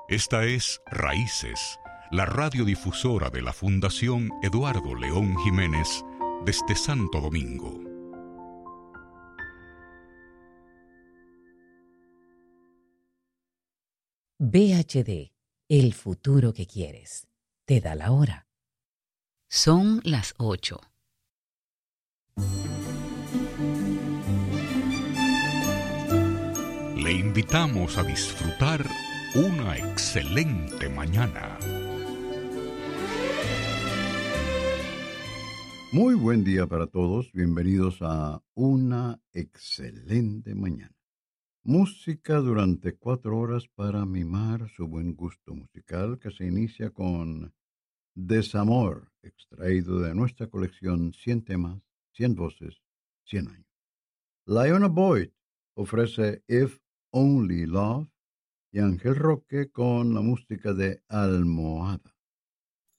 Esta es Raíces, la radiodifusora de la Fundación Eduardo León Jiménez desde Santo Domingo. VHD, el futuro que quieres. Te da la hora. Son las 8. Le invitamos a disfrutar una excelente mañana. Muy buen día para todos. Bienvenidos a una excelente mañana. Música durante 4 horas para mimar su buen gusto musical, que se inicia con Desamor, extraído de nuestra colección 100 temas, 100 voces, 100 años. Lionel Boyd ofrece If Only Love y Ángel Roque con la música de Almohada.